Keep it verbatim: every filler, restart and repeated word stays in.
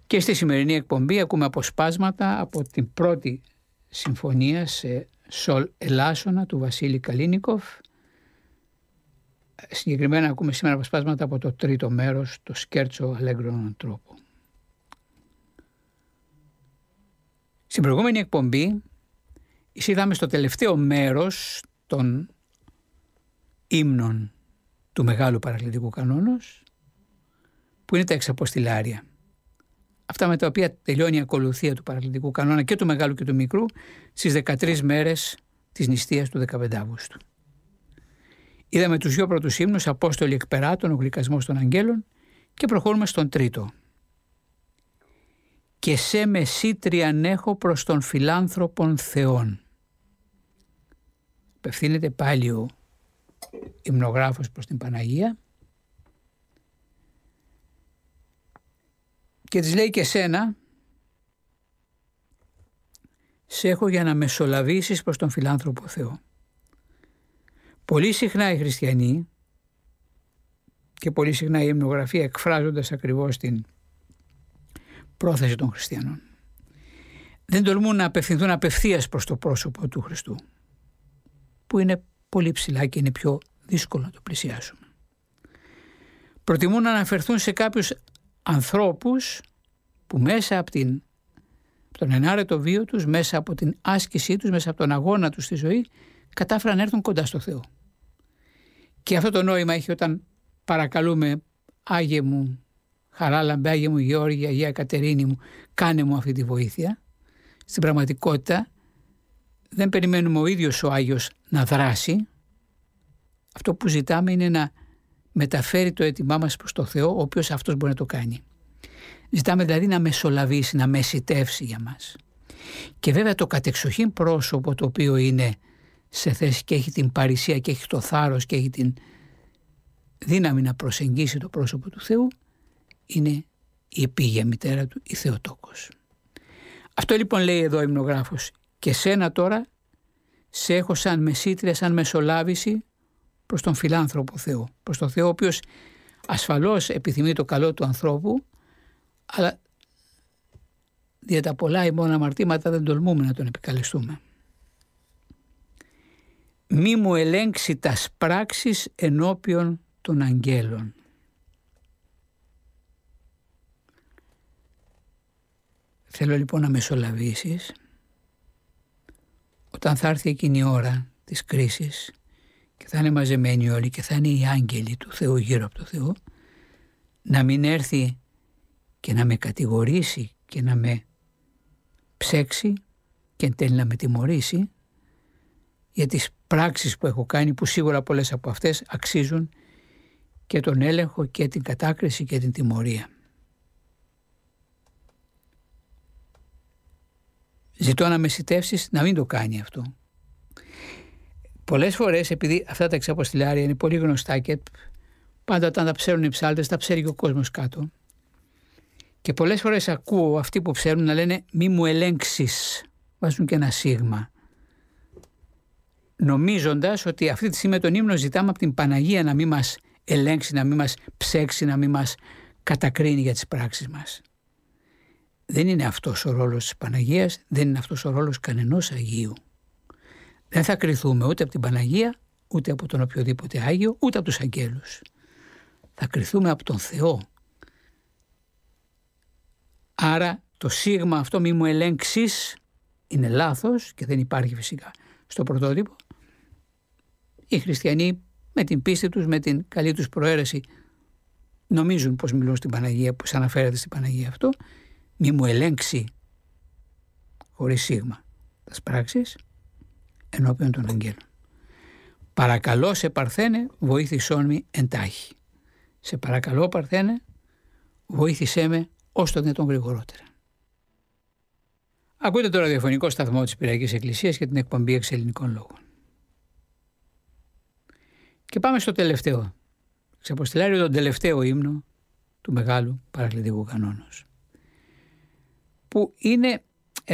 Και στη σημερινή εκπομπή ακούμε αποσπάσματα από την πρώτη συμφωνία σε σολ ελάσσονα του Βασίλη Καλίνικοφ. Συγκεκριμένα ακούμε σήμερα αποσπάσματα από το τρίτο μέρος, το σκέρτσο αλέγκρον ανθρώπου. Στην προηγούμενη εκπομπή εισήλθαμε στο τελευταίο μέρος των ύμνων του Μεγάλου Παρακλητικού Κανόνος, που είναι τα εξαποστηλάρια. Αυτά με τα οποία τελειώνει η ακολουθία του Παρακλητικού Κανόνα και του Μεγάλου και του Μικρού στις δεκατρείς μέρες της νηστείας του δεκαπέντε Αυγούστου. Είδαμε τους δυο πρώτους ύμνους, Απόστολοι εκπεράτων, ο γλυκασμός των αγγέλων, και προχωρούμε στον τρίτο. «Και σε μεσήτριαν έχω προς τον φιλάνθρωπον Θεόν». Απευθύνεται πάλι ο υμνογράφος προς την Παναγία και της λέει: «Και σένα σε έχω για να μεσολαβήσεις προς τον φιλάνθρωπο Θεό». Πολύ συχνά οι χριστιανοί και πολύ συχνά η υμνογραφία, εκφράζοντας ακριβώς την πρόθεση των χριστιανών, δεν τολμούν να απευθυνθούν απευθείας προς το πρόσωπο του Χριστού, που είναι πολύ ψηλά και είναι πιο δύσκολο να το πλησιάσουμε. Προτιμούν να αναφερθούν σε κάποιους ανθρώπους που μέσα από, την, από τον ενάρετο βίο τους, μέσα από την άσκησή τους, μέσα από τον αγώνα τους στη ζωή, κατάφεραν να έρθουν κοντά στο Θεό. Και αυτό το νόημα έχει όταν παρακαλούμε: «Άγιε μου Χαράλαμπε, Άγιε μου Γεώργια, Αγία Κατερίνη μου, κάνε μου αυτή τη βοήθεια». Στην πραγματικότητα δεν περιμένουμε ο ίδιος ο Άγιος να δράσει. Αυτό που ζητάμε είναι να μεταφέρει το αίτημά μας προς το Θεό, ο οποίος αυτός μπορεί να το κάνει. Ζητάμε δηλαδή να μεσολαβήσει, να μεσιτεύσει για μας. Και βέβαια το κατεξοχήν πρόσωπο, το οποίο είναι σε θέση και έχει την παρησία και έχει το θάρρος και έχει την δύναμη να προσεγγίσει το πρόσωπο του Θεού, είναι η επίγεια μητέρα του, η Θεοτόκος. Αυτό λοιπόν λέει εδώ ο υμνογράφος: «Και σένα τώρα σε έχω σαν μεσήτρια, σαν μεσολάβηση προς τον φιλάνθρωπο Θεό». Προς τον Θεό, ο οποίος ασφαλώς επιθυμεί το καλό του ανθρώπου, αλλά δια τα πολλά ημών αμαρτήματα δεν τολμούμε να τον επικαλεστούμε. «Μη μου ελέγξει τας πράξεις ενώπιον των αγγέλων». Θέλω λοιπόν να μεσολαβήσεις όταν θα έρθει εκείνη η ώρα της κρίσης και θα είναι μαζεμένοι όλοι και θα είναι οι άγγελοι του Θεού γύρω από το Θεό, να μην έρθει και να με κατηγορήσει και να με ψέξει και εν τέλει να με τιμωρήσει για τις πράξεις που έχω κάνει, που σίγουρα πολλές από αυτές αξίζουν και τον έλεγχο και την κατάκριση και την τιμωρία. Ζητώ να μεσιτεύσεις να μην το κάνει αυτό. Πολλές φορές, επειδή αυτά τα εξαποστηλάρια είναι πολύ γνωστά και πάντα όταν τα ψέρουν οι ψάλτες, τα ψέρει και ο κόσμος κάτω, και πολλές φορές ακούω αυτοί που ψέρουν να λένε «μη μου ελέγξεις», βάζουν και ένα σίγμα, νομίζοντας ότι αυτή τη στιγμή με τον ύμνο ζητάμε από την Παναγία να μην μας ελέγξει, να μην μας ψέξει, να μην μας κατακρίνει για τις πράξεις μας. Δεν είναι αυτός ο ρόλος της Παναγίας, δεν είναι αυτός ο ρόλος κανενός Αγίου. Δεν θα κριθούμε ούτε από την Παναγία, ούτε από τον οποιοδήποτε Άγιο, ούτε από τους αγγέλους. Θα κριθούμε από τον Θεό. Άρα το σίγμα αυτό «μη μου ελέγξεις» είναι λάθος και δεν υπάρχει φυσικά στο πρωτότυπο. Οι χριστιανοί με την πίστη τους, με την καλή τους προαίρεση νομίζουν πως μιλούν στην Παναγία, πως αναφέρεται στην Παναγία αυτό. «Μη μου ελέγξει» χωρίς σίγμα τας πράξεις ενώπιον των αγγέλων. «Παρακαλώ σε Παρθένε, βοήθησόν μη εντάχει». Σε παρακαλώ Παρθένε, βοήθησέ με ως το δυνατόν γρηγορότερα. Ακούτε το ραδιοφωνικό σταθμό της Πυριακής Εκκλησίας και την εκπομπή Εξελληνικών Λόγων. Και πάμε στο τελευταίο. Ξαποστηλάρει τον τελευταίο ύμνο του Μεγάλου Παρακλητικού Κανόνος, που είναι